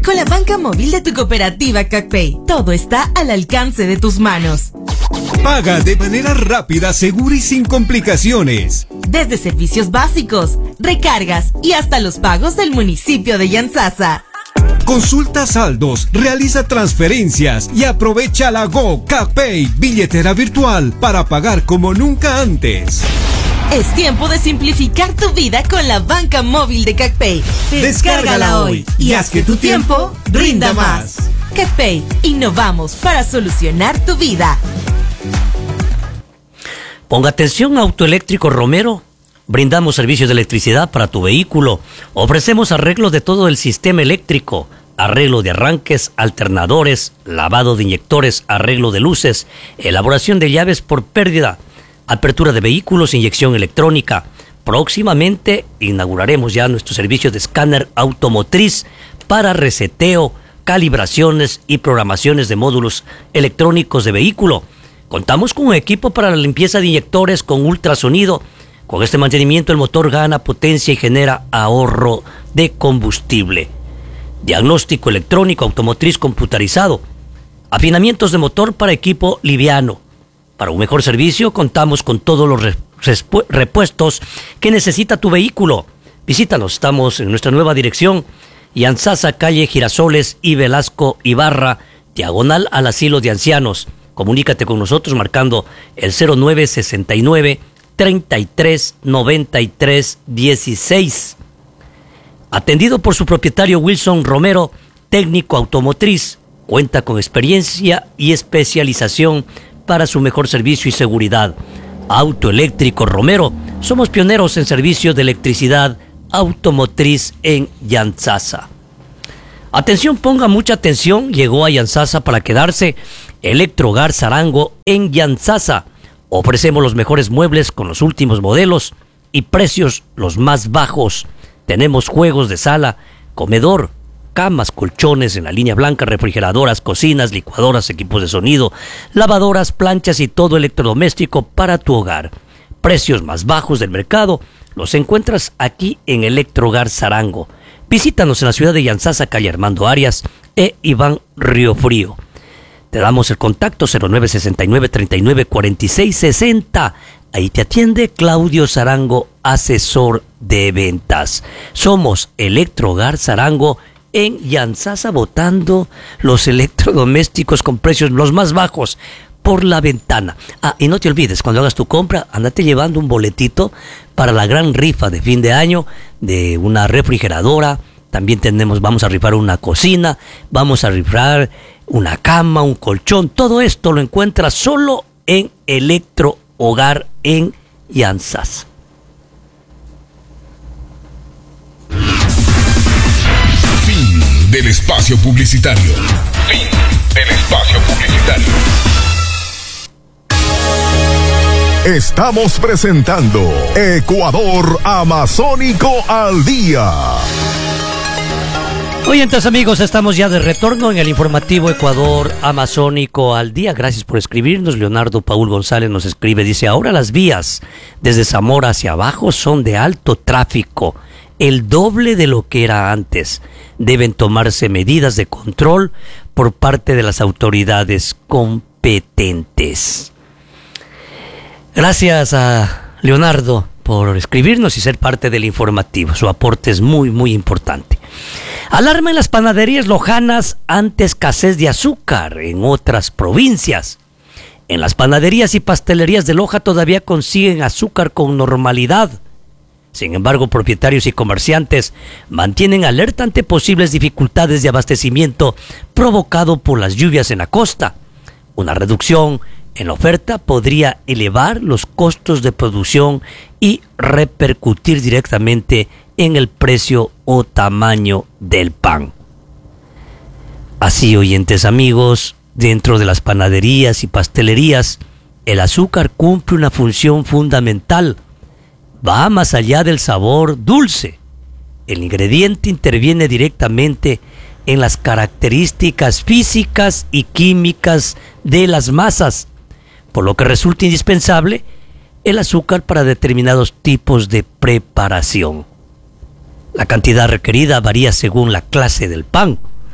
Con la banca móvil de tu cooperativa CacPay, todo está al alcance de tus manos. Paga de manera rápida, segura y sin complicaciones. Desde servicios básicos, recargas y hasta los pagos del municipio de Yantzaza. Consulta saldos, realiza transferencias y aprovecha la Go CacPay, billetera virtual, para pagar como nunca antes. Es tiempo de simplificar tu vida con la banca móvil de CacPay. Descárgala hoy y haz que tu tiempo rinda más. CacPay, innovamos para solucionar tu vida. Ponga atención, Autoeléctrico Romero. Brindamos servicios de electricidad para tu vehículo. Ofrecemos arreglo de todo el sistema eléctrico, arreglo de arranques, alternadores, lavado de inyectores, arreglo de luces, elaboración de llaves por pérdida, apertura de vehículos, inyección electrónica. Próximamente inauguraremos ya nuestro servicio de escáner automotriz para reseteo, calibraciones y programaciones de módulos electrónicos de vehículo. Contamos con un equipo para la limpieza de inyectores con ultrasonido. Con este mantenimiento el motor gana potencia y genera ahorro de combustible. Diagnóstico electrónico automotriz computarizado. Afinamientos de motor para equipo liviano. Para un mejor servicio contamos con todos los repuestos que necesita tu vehículo. Visítanos, estamos en nuestra nueva dirección, Yantzaza, calle Girasoles y Velasco Ibarra, diagonal al asilo de ancianos. Comunícate con nosotros marcando el 0969 33 93 16. Atendido por su propietario Wilson Romero, técnico automotriz, cuenta con experiencia y especialización para su mejor servicio y seguridad. Autoeléctrico Romero, somos pioneros en servicios de electricidad automotriz en Yantzaza. Atención, ponga mucha atención, llegó a Yantzaza para quedarse Electrohogar Zarango en Yantzaza. Ofrecemos los mejores muebles con los últimos modelos y precios los más bajos. Tenemos juegos de sala, comedor, camas, colchones en la línea blanca, refrigeradoras, cocinas, licuadoras, equipos de sonido, lavadoras, planchas y todo electrodoméstico para tu hogar. Precios más bajos del mercado los encuentras aquí en Electrohogar Zarango. Visítanos en la ciudad de Yantzaza, calle Armando Arias e Iván Riofrío. Te damos el contacto 0969 39 46 60. Ahí te atiende Claudio Zarango, asesor de ventas. Somos Electrohogar Zarango en Yantzaza, botando los electrodomésticos con precios los más bajos por la ventana. Y no te olvides, cuando hagas tu compra, andate llevando un boletito para la gran rifa de fin de año de una refrigeradora. También vamos a rifar una cocina, vamos a rifar una cama, un colchón. Todo esto lo encuentras solo en Electrohogar en Yantzaza. Fin del espacio publicitario. Fin del espacio publicitario. Estamos presentando Ecuador Amazónico al Día. Oyentes amigos, estamos ya de retorno en el informativo Ecuador Amazónico al Día. Gracias por escribirnos. Leonardo Paul González nos escribe, dice: ahora las vías desde Zamora hacia abajo son de alto tráfico, el doble de lo que era antes. Deben tomarse medidas de control por parte de las autoridades competentes. Gracias a Leonardo por escribirnos y ser parte del informativo. Su aporte es muy, muy importante. Alarma en las panaderías lojanas ante escasez de azúcar en otras provincias. En las panaderías y pastelerías de Loja todavía consiguen azúcar con normalidad. Sin embargo, propietarios y comerciantes mantienen alerta ante posibles dificultades de abastecimiento provocado por las lluvias en la costa. Una reducción en la oferta podría elevar los costos de producción y repercutir directamente en el precio o tamaño del pan. Así, oyentes amigos, dentro de las panaderías y pastelerías, el azúcar cumple una función fundamental. Va más allá del sabor dulce. El ingrediente interviene directamente en las características físicas y químicas de las masas, por lo que resulta indispensable el azúcar para determinados tipos de preparación. La cantidad requerida varía según la clase del pan.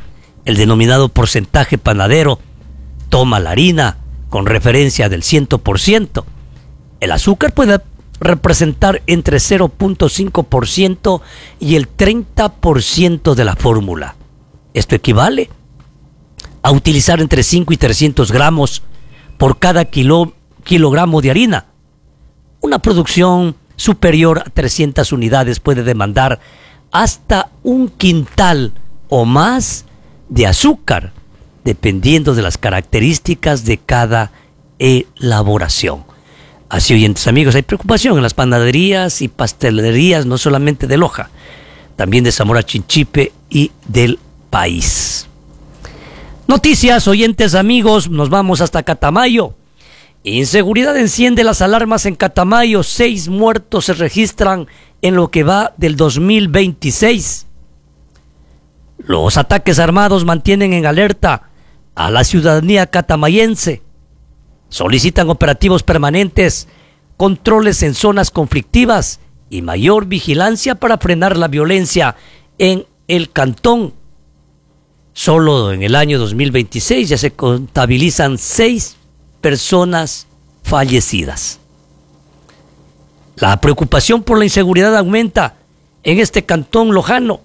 el denominado porcentaje panadero, toma la harina con referencia del 100%. El azúcar puede representar entre 0.5% y el 30% de la fórmula. Esto equivale a utilizar entre 5 y 300 gramos por cada kilogramo de harina. Una producción superior a 300 unidades puede demandar hasta 1 quintal o más de azúcar, dependiendo de las características de cada elaboración. Así, oyentes amigos, hay preocupación en las panaderías y pastelerías, no solamente de Loja, también de Zamora Chinchipe y del país. Noticias, oyentes amigos, nos vamos hasta Catamayo. Inseguridad enciende las alarmas en Catamayo. 6 muertos se registran en lo que va del 2026. Los ataques armados mantienen en alerta a la ciudadanía catamayense. Solicitan operativos permanentes, controles en zonas conflictivas y mayor vigilancia para frenar la violencia en el cantón. Solo en el año 2026 ya se contabilizan 6 personas fallecidas. La preocupación por la inseguridad aumenta en este cantón lojano.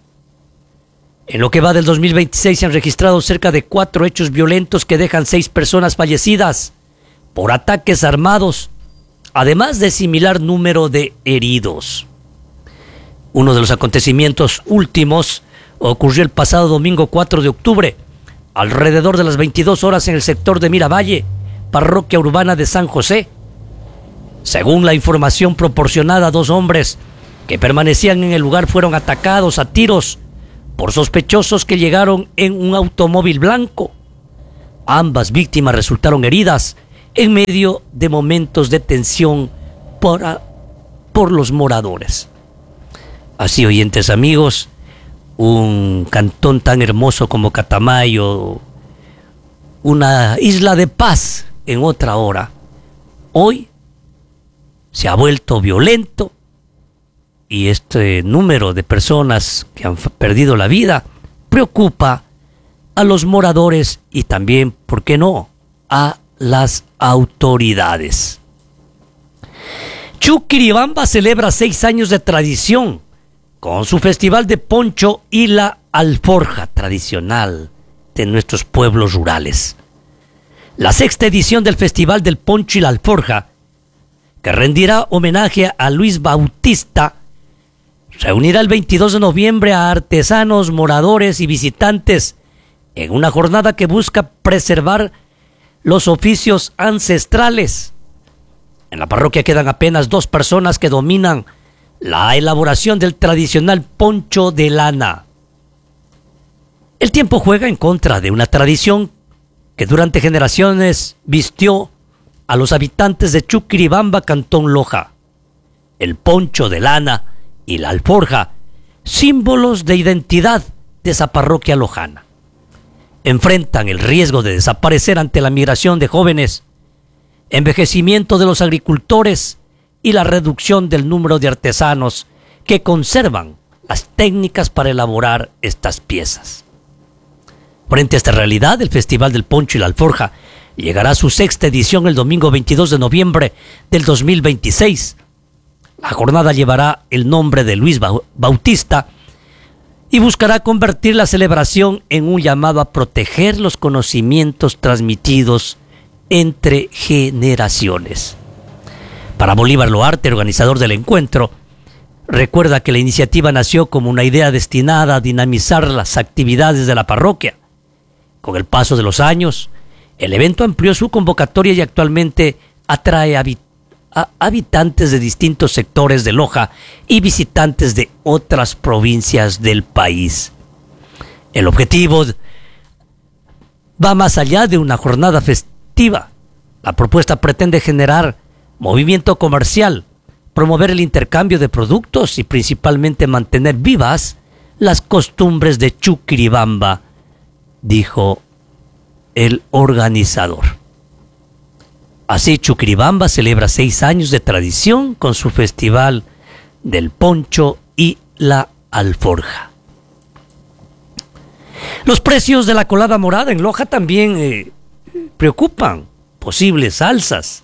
En lo que va del 2026 se han registrado cerca de 4 hechos violentos que dejan 6 personas fallecidas por ataques armados, además de similar número de heridos. Uno de los acontecimientos últimos ocurrió el pasado domingo 4 de octubre, alrededor de las 22 horas en el sector de Miravalle, parroquia urbana de San José. Según la información proporcionada, 2 hombres que permanecían en el lugar fueron atacados a tiros por sospechosos que llegaron en un automóvil blanco. Ambas víctimas resultaron heridas en medio de momentos de tensión por los moradores. Así, oyentes amigos, un cantón tan hermoso como Catamayo, una isla de paz en otra hora, hoy se ha vuelto violento, y este número de personas que han perdido la vida preocupa a los moradores y también, ¿por qué no?, a las autoridades. Chuquiribamba celebra 6 años de tradición con su festival de poncho y la alforja tradicional de nuestros pueblos rurales. La 6ª edición del Festival del Poncho y la Alforja, que rendirá homenaje a Luis Bautista, reunirá el 22 de noviembre a artesanos, moradores y visitantes en una jornada que busca preservar los oficios ancestrales. En la parroquia quedan apenas 2 personas que dominan la elaboración del tradicional poncho de lana. El tiempo juega en contra de una tradición que durante generaciones vistió a los habitantes de Chuquiribamba, Cantón Loja. El poncho de lana y la alforja, símbolos de identidad de esa parroquia lojana, enfrentan el riesgo de desaparecer ante la migración de jóvenes, envejecimiento de los agricultores y la reducción del número de artesanos que conservan las técnicas para elaborar estas piezas. Frente a esta realidad, el Festival del Poncho y la Alforja llegará a su 6ª edición el domingo 22 de noviembre del 2026. La jornada llevará el nombre de Luis Bautista y buscará convertir la celebración en un llamado a proteger los conocimientos transmitidos entre generaciones. Para Bolívar Loarte, organizador del encuentro, recuerda que la iniciativa nació como una idea destinada a dinamizar las actividades de la parroquia. Con el paso de los años, el evento amplió su convocatoria y actualmente atrae a habitantes de distintos sectores de Loja y visitantes de otras provincias del país. El objetivo va más allá de una jornada festiva. La propuesta pretende generar movimiento comercial, promover el intercambio de productos y principalmente mantener vivas las costumbres de Chuquiribamba, dijo el organizador. Así, Chuquiribamba celebra 6 años de tradición con su festival del poncho y la alforja. Los precios de la colada morada en Loja también preocupan, posibles alzas.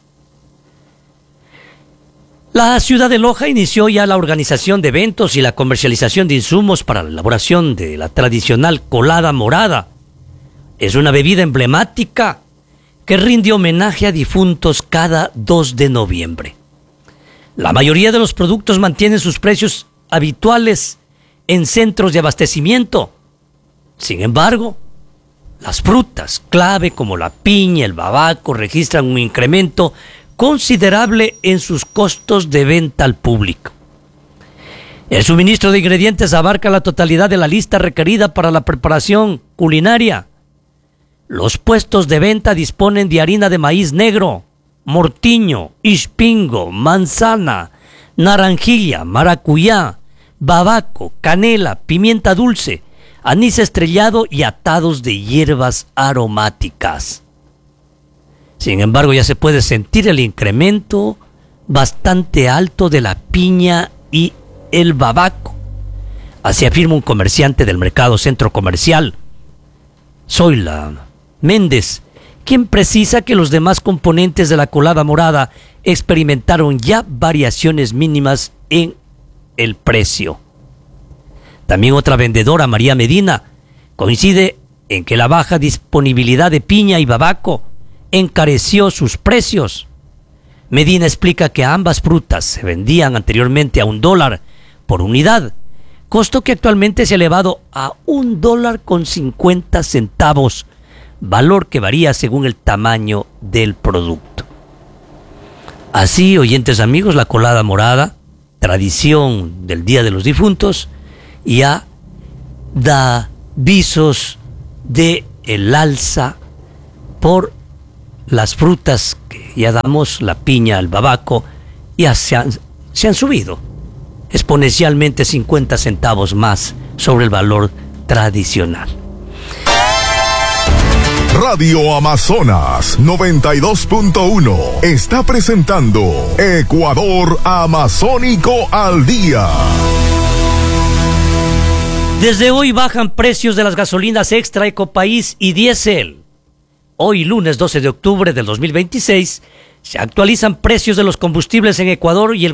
La ciudad de Loja inició ya la organización de eventos y la comercialización de insumos para la elaboración de la tradicional colada morada. Es una bebida emblemática que rinde homenaje a difuntos cada 2 de noviembre. La mayoría de los productos mantienen sus precios habituales en centros de abastecimiento. Sin embargo, las frutas clave como la piña, el babaco registran un incremento considerable en sus costos de venta al público. El suministro de ingredientes abarca la totalidad de la lista requerida para la preparación culinaria. Los puestos de venta disponen de harina de maíz negro, mortiño, ispingo, manzana, naranjilla, maracuyá, babaco, canela, pimienta dulce, anís estrellado y atados de hierbas aromáticas. Sin embargo, ya se puede sentir el incremento bastante alto de la piña y el babaco. Así afirma un comerciante del mercado centro comercial, Zoila Méndez, quien precisa que los demás componentes de la colada morada experimentaron ya variaciones mínimas en el precio. También otra vendedora, María Medina, coincide en que la baja disponibilidad de piña y babaco encareció sus precios. Medina explica que ambas frutas se vendían anteriormente a $1 por unidad, costo que actualmente se ha elevado a $1.50, valor que varía según el tamaño del producto. Así, oyentes amigos, la colada morada, tradición del Día de los Difuntos, ya da visos de el alza por las frutas que ya damos, la piña, el babaco, ya se han subido exponencialmente 50 centavos más sobre el valor tradicional. Radio Amazonas 92.1 está presentando Ecuador Amazónico al Día. Desde hoy bajan precios de las gasolinas extra, Ecopaís y diésel. Hoy, lunes 12 de octubre del 2026, se actualizan precios de los combustibles en Ecuador y el